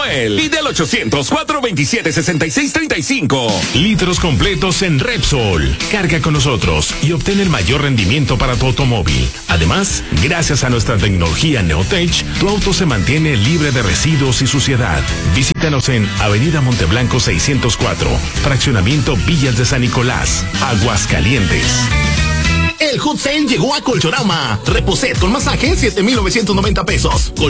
Manuel. Pide al 800-427-6635. Litros completos en Repsol. Carga con nosotros y obtén el mayor rendimiento para tu automóvil. Además, gracias a nuestra tecnología Neotech, tu auto se mantiene libre de residuos y suciedad. Visítanos en Avenida Monteblanco 604, Fraccionamiento Villas de San Nicolás, Aguascalientes. El Hot Sale llegó a Colchorama. Reposet con masaje, 7,990 pesos.